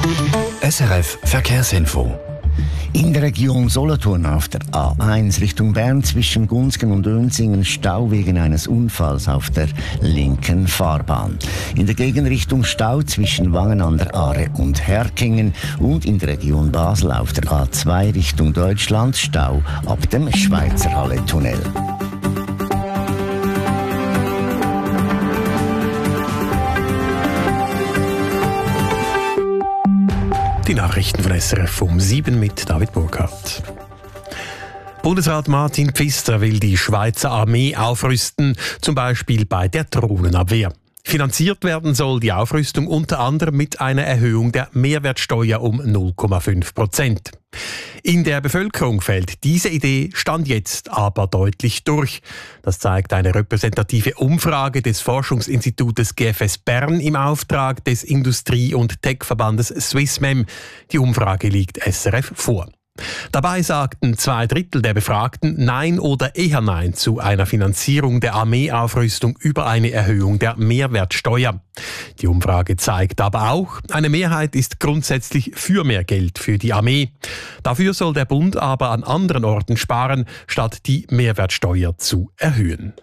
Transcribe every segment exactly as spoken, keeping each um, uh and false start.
S R F Verkehrsinfo. In der Region Solothurn auf der A eins Richtung Bern zwischen Gunzgen und Önsingen Stau wegen eines Unfalls auf der linken Fahrbahn. In der Gegenrichtung Stau zwischen Wangen an der Aare und Herkingen und in der Region Basel auf der A zwei Richtung Deutschland Stau ab dem Schweizerhalle-Tunnel. Die Nachrichten von S R F um sieben mit David Burkhardt. Bundesrat Martin Pfister will die Schweizer Armee aufrüsten, zum Beispiel bei der Drohnenabwehr. Finanziert werden soll die Aufrüstung unter anderem mit einer Erhöhung der Mehrwertsteuer um null Komma fünf Prozent. In der Bevölkerung fällt diese Idee Stand jetzt aber deutlich durch. Das zeigt eine repräsentative Umfrage des Forschungsinstitutes G F S Bern im Auftrag des Industrie- und Tech-Verbandes Swissmem. Die Umfrage liegt S R F vor. Dabei sagten zwei Drittel der Befragten Nein oder eher Nein zu einer Finanzierung der Armeeaufrüstung über eine Erhöhung der Mehrwertsteuer. Die Umfrage zeigt aber auch, eine Mehrheit ist grundsätzlich für mehr Geld für die Armee. Dafür soll der Bund aber an anderen Orten sparen, statt die Mehrwertsteuer zu erhöhen.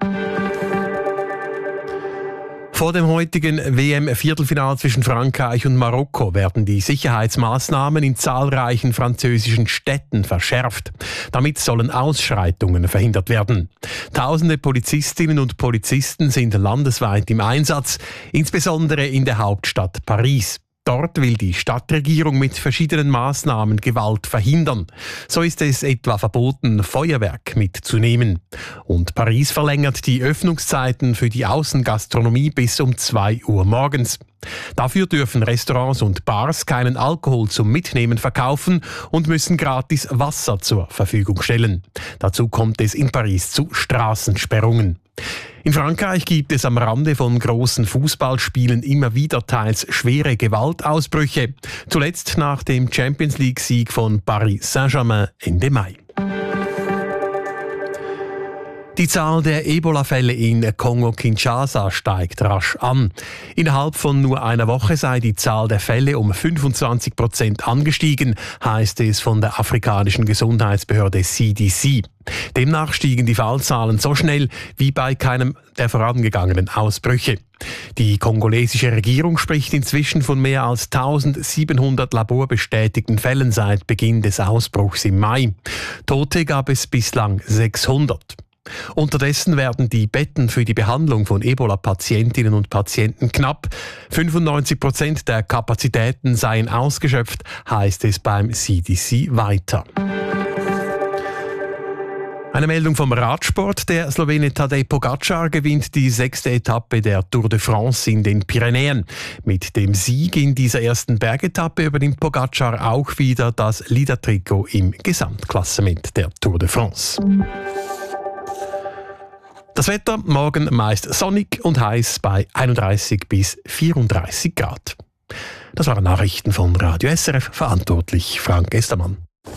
Vor dem heutigen W M-Viertelfinal zwischen Frankreich und Marokko werden die Sicherheitsmaßnahmen in zahlreichen französischen Städten verschärft. Damit sollen Ausschreitungen verhindert werden. Tausende Polizistinnen und Polizisten sind landesweit im Einsatz, insbesondere in der Hauptstadt Paris. Dort will die Stadtregierung mit verschiedenen Maßnahmen Gewalt verhindern. So ist es etwa verboten, Feuerwerk mitzunehmen. Und Paris verlängert die Öffnungszeiten für die Außengastronomie bis um zwei Uhr morgens. Dafür dürfen Restaurants und Bars keinen Alkohol zum Mitnehmen verkaufen und müssen gratis Wasser zur Verfügung stellen. Dazu kommt es in Paris zu Straßensperrungen. In Frankreich gibt es am Rande von großen Fußballspielen immer wieder teils schwere Gewaltausbrüche. Zuletzt nach dem Champions-League-Sieg von Paris Saint-Germain Ende Mai. Die Zahl der Ebola-Fälle in Kongo-Kinshasa steigt rasch an. Innerhalb von nur einer Woche sei die Zahl der Fälle um fünfundzwanzig Prozent angestiegen, heißt es von der afrikanischen Gesundheitsbehörde C D C. Demnach stiegen die Fallzahlen so schnell wie bei keinem der vorangegangenen Ausbrüche. Die kongolesische Regierung spricht inzwischen von mehr als eintausendsiebenhundert laborbestätigten Fällen seit Beginn des Ausbruchs im Mai. Tote gab es bislang sechshundert. Unterdessen werden die Betten für die Behandlung von Ebola-Patientinnen und Patienten knapp. fünfundneunzig Prozent der Kapazitäten seien ausgeschöpft, heißt es beim C D C weiter. Eine Meldung vom Radsport. Der Slowene Tadej Pogačar gewinnt die sechste Etappe der Tour de France in den Pyrenäen. Mit dem Sieg in dieser ersten Bergetappe übernimmt Pogačar auch wieder das Leader-Trikot im Gesamtklassement der Tour de France. Das Wetter morgen meist sonnig und heiß bei einunddreißig bis vierunddreißig Grad. Das waren Nachrichten von Radio S R F, verantwortlich Frank Estermann.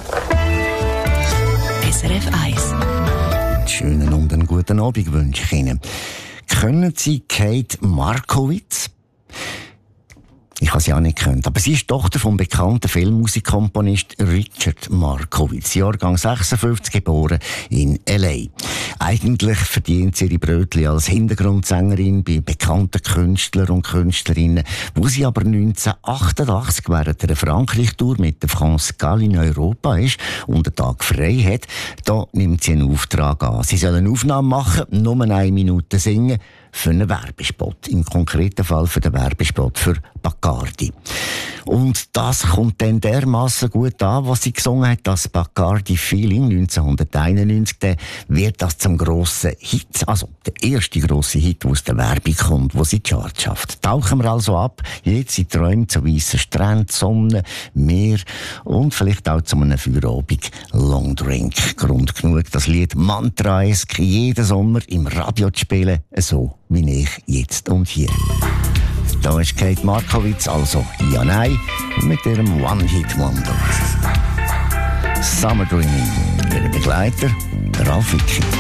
S R F eins. Einen schönen und einen guten Abend wünsche ich Ihnen. Kennen Sie Kate Markowitz? Ich habe sie auch nicht gekannt. Aber sie ist Tochter vom bekannten Filmmusikkomponist Richard Markowitz, Jahrgang sechsundfünfzig, geboren in L A. Eigentlich verdient sie ihre Brötchen als Hintergrundsängerin bei bekannten Künstlern und Künstlerinnen, wo sie aber neunzehnhundertachtundachtzig während einer Frankreich-Tour mit der France Gall in Europa ist und einen Tag frei hat. Da nimmt sie einen Auftrag an. Sie soll eine Aufnahme machen, nur eine Minute singen, für einen Werbespot. Im konkreten Fall für den Werbespot für Bacardi. Und das kommt dann dermassen gut an, was sie gesungen hat, das Bacardi-Feeling neunzehnhunderteinundneunzig, dann wird das zum grossen Hit, also der erste grosse Hit, der aus der Werbung kommt, wo sie die Charts schafft. Tauchen wir also ab, jetzt in Träumen zu weissen Strand, Sonne, Meer und vielleicht auch zu einem Feierabend Longdrink. Grund genug, das Lied Mantra-esk jeden Sommer im Radio zu spielen, so wie ich jetzt und hier. Da ist Kate Markowitz, also Ja Nein, mit ihrem One-Hit-Wonder. Summer Dreaming, ihr Begleiter, Ralf Wicki.